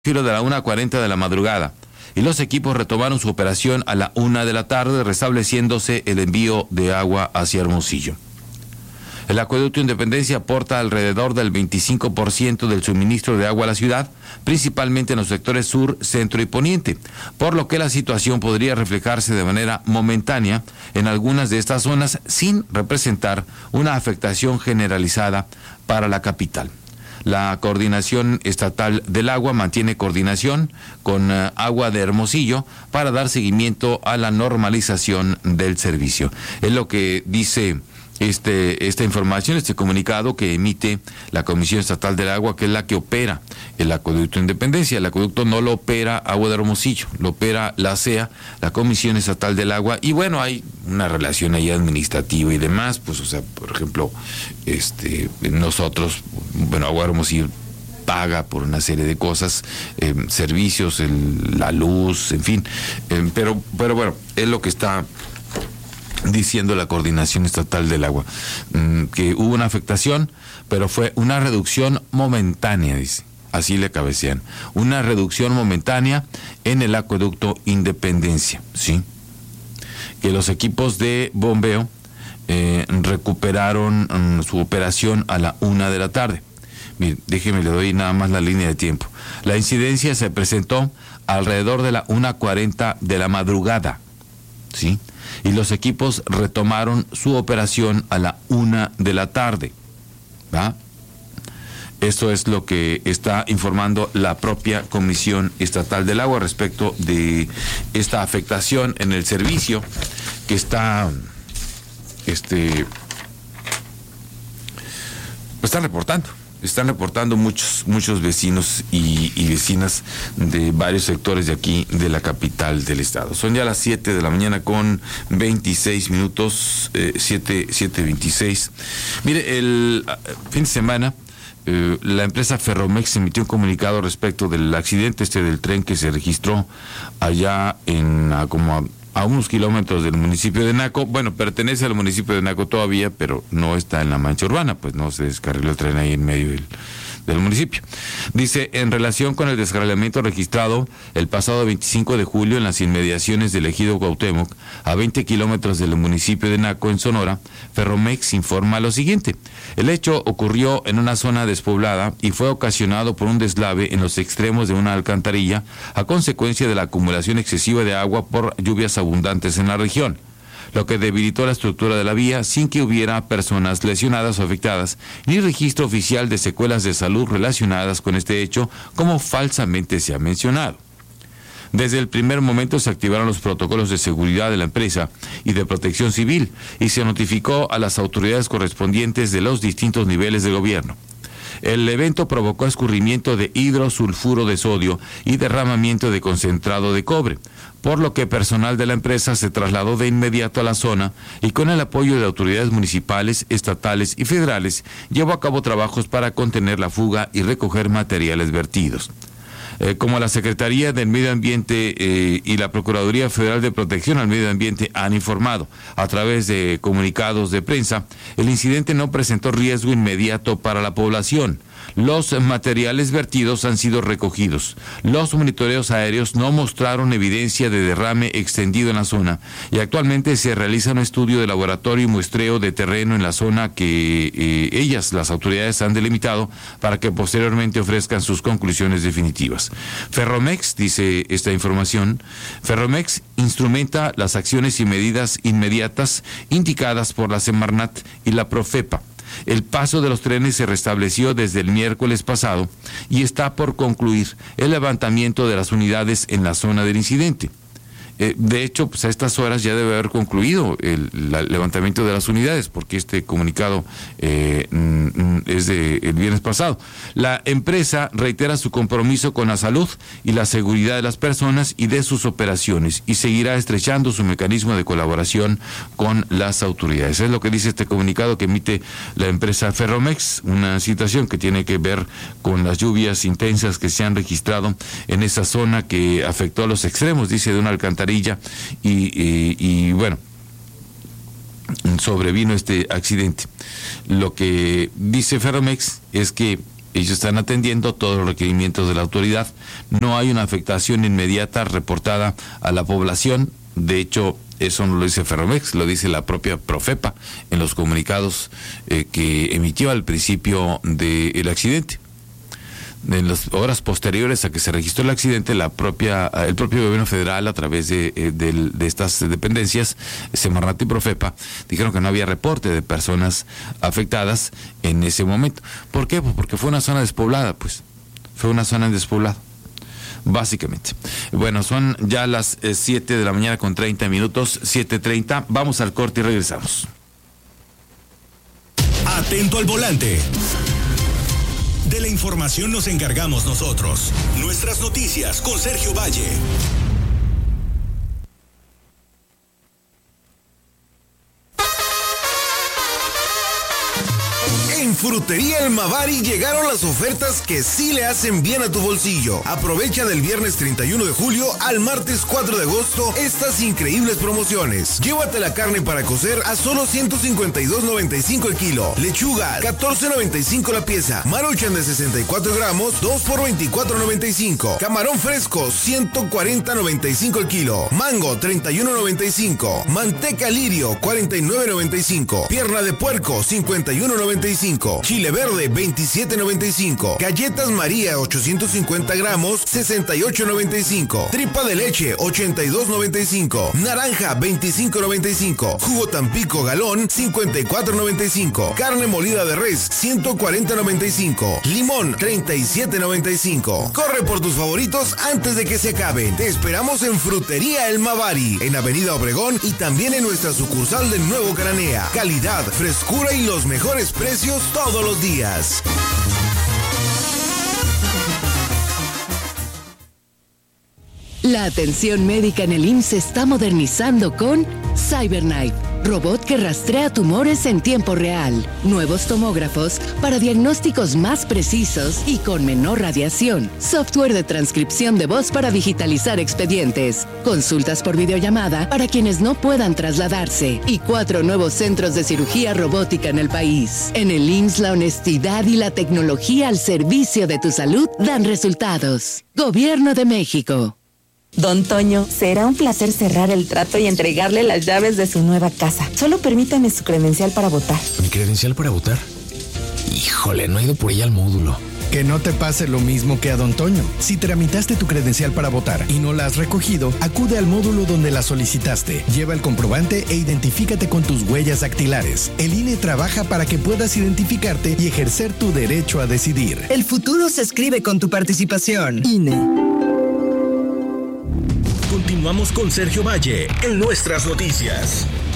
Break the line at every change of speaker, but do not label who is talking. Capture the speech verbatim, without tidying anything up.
filo de la una cuarenta de la madrugada, y los equipos retomaron su operación a la una de la tarde, restableciéndose el envío de agua hacia Hermosillo. El acueducto Independencia aporta alrededor del veinticinco por ciento del suministro de agua a la ciudad, principalmente en los sectores sur, centro y poniente, por lo que la situación podría reflejarse de manera momentánea en algunas de estas zonas sin representar una afectación generalizada para la capital. La Coordinación Estatal del Agua mantiene coordinación con uh, Agua de Hermosillo para dar seguimiento a la normalización del servicio. Es lo que dice este esta información, este comunicado que emite la Comisión Estatal del Agua, que es la que opera el acueducto Independencia. El acueducto no lo opera Agua de Hermosillo, lo opera la C E A, la Comisión Estatal del Agua, y bueno, hay una relación ahí administrativa y demás, pues, o sea, por ejemplo, este nosotros, bueno, Agua de Hermosillo paga por una serie de cosas, eh, servicios, el, la luz, en fin, eh, pero, pero bueno, es lo que está diciendo la Coordinación Estatal del Agua, que hubo una afectación, pero fue una reducción momentánea, dice, así le cabecean, una reducción momentánea en el acueducto Independencia, ¿sí? Que los equipos de bombeo eh, recuperaron um, su operación a la una de la tarde. Mire, déjeme, le doy nada más la línea de tiempo. La incidencia se presentó alrededor de la una cuarenta de la madrugada, ¿sí? Y los equipos retomaron su operación a la una de la tarde, ¿va? Esto es lo que está informando la propia Comisión Estatal del Agua respecto de esta afectación en el servicio que está, este, está reportando. Están reportando muchos muchos vecinos y, y vecinas de varios sectores de aquí, de la capital del estado. Son ya las siete de la mañana con veintiséis minutos, eh, siete, siete veintiséis. Mire, el fin de semana, eh, la empresa Ferromex emitió un comunicado respecto del accidente este del tren que se registró allá en a, como a, a unos kilómetros del municipio de Naco. Bueno, pertenece al municipio de Naco todavía, pero no está en la mancha urbana, pues no se descarriló el tren ahí en medio del, del municipio. Dice, en relación con el descarrilamiento registrado el pasado veinticinco de julio en las inmediaciones del ejido Cuauhtémoc, a veinte kilómetros del municipio de Naco, en Sonora, Ferromex informa lo siguiente. El hecho ocurrió en una zona despoblada y fue ocasionado por un deslave en los extremos de una alcantarilla a consecuencia de la acumulación excesiva de agua por lluvias abundantes en la región, lo que debilitó la estructura de la vía sin que hubiera personas lesionadas o afectadas, ni registro oficial de secuelas de salud relacionadas con este hecho, como falsamente se ha mencionado. Desde el primer momento se activaron los protocolos de seguridad de la empresa y de protección civil y se notificó a las autoridades correspondientes de los distintos niveles de gobierno. El evento provocó escurrimiento de hidrosulfuro de sodio y derramamiento de concentrado de cobre, por lo que personal de la empresa se trasladó de inmediato a la zona y con el apoyo de autoridades municipales, estatales y federales llevó a cabo trabajos para contener la fuga y recoger materiales vertidos. Eh, como la Secretaría del Medio Ambiente eh, y la Procuraduría Federal de Protección al Medio Ambiente han informado a través de comunicados de prensa, el incidente no presentó riesgo inmediato para la población. Los materiales vertidos han sido recogidos. Los monitoreos aéreos no mostraron evidencia de derrame extendido en la zona y actualmente se realiza un estudio de laboratorio y muestreo de terreno en la zona que eh, ellas, las autoridades, han delimitado para que posteriormente ofrezcan sus conclusiones definitivas. Ferromex, dice esta información, Ferromex instrumenta las acciones y medidas inmediatas indicadas por la Semarnat y la Profepa. El paso de los trenes se restableció desde el miércoles pasado y está por concluir el levantamiento de las unidades en la zona del incidente. Eh, de hecho, pues a estas horas ya debe haber concluido el, la, el levantamiento de las unidades, porque este comunicado eh, es de el viernes pasado. La empresa reitera su compromiso con la salud y la seguridad de las personas y de sus operaciones y seguirá estrechando su mecanismo de colaboración con las autoridades. Es lo que dice este comunicado que emite la empresa Ferromex, una situación que tiene que ver con las lluvias intensas que se han registrado en esa zona que afectó a los extremos, dice, de una alcantarilla. Y, y, y bueno, sobrevino este accidente. Lo que dice Ferromex es que Ellos están atendiendo todos los requerimientos de la autoridad. No hay una afectación inmediata reportada a la población. De hecho, eso no lo dice Ferromex, lo dice la propia Profepa en los comunicados eh, que emitió al principio del accidente. En las horas posteriores a que se registró el accidente, la propia, el propio gobierno federal, a través de, de, de estas dependencias, Semarnat y Profepa, dijeron que no había reporte de personas afectadas en ese momento. ¿Por qué? Pues porque fue una zona despoblada, pues. Fue una zona despoblada, básicamente. Bueno, son ya las siete de la mañana con treinta minutos, siete treinta. Vamos al corte y regresamos.
Atento al volante. De la información nos encargamos nosotros. Nuestras noticias con Sergio Valle. En Frutería El Mavari llegaron las ofertas que sí le hacen bien a tu bolsillo. Aprovecha del viernes treinta y uno de julio al martes cuatro de agosto estas increíbles promociones. Llévate la carne para cocer a solo ciento cincuenta y dos noventa y cinco el kilo. Lechuga, catorce noventa y cinco la pieza. Maruchan de sesenta y cuatro gramos, dos por veinticuatro noventa y cinco. Camarón fresco, ciento cuarenta noventa y cinco el kilo. Mango, treinta y uno noventa y cinco. Manteca lirio, cuarenta y nueve noventa y cinco. Pierna de puerco, cincuenta y uno noventa y cinco. Chile verde, veintisiete noventa y cinco. Galletas María, ochocientos cincuenta gramos, sesenta y ocho noventa y cinco. Tripa de leche, ochenta y dos noventa y cinco. Naranja, veinticinco noventa y cinco. Jugo Tampico galón, cincuenta y cuatro noventa y cinco. Carne molida de res, ciento cuarenta noventa y cinco. Limón, treinta y siete noventa y cinco. Corre por tus favoritos antes de que se acaben. Te esperamos en Frutería El Mavari, en Avenida Obregón y también en nuestra sucursal de Nuevo Cananea. Calidad, frescura y los mejores precios todos los días.
La atención médica en el I M S S se está modernizando con CyberKnife, robot que rastrea tumores en tiempo real, nuevos tomógrafos para diagnósticos más precisos y con menor radiación, software de transcripción de voz para digitalizar expedientes, consultas por videollamada para quienes no puedan trasladarse y cuatro nuevos centros de cirugía robótica en el país. En el I M S S la honestidad y la tecnología al servicio de tu salud dan resultados. Gobierno de México.
Don Toño, será un placer cerrar el trato y entregarle las llaves de su nueva casa. Solo permítame su credencial para votar.
¿Mi credencial para votar? Híjole, no he ido por ella al módulo.
Que no te pase lo mismo que a Don Toño. Si tramitaste tu credencial para votar y no la has recogido, acude al módulo donde la solicitaste. Lleva el comprobante e identifícate con tus huellas dactilares. El I N E trabaja para que puedas identificarte y ejercer tu derecho a decidir.
El futuro se escribe con tu participación. I N E.
Continuamos con Sergio Valle en Nuestras Noticias.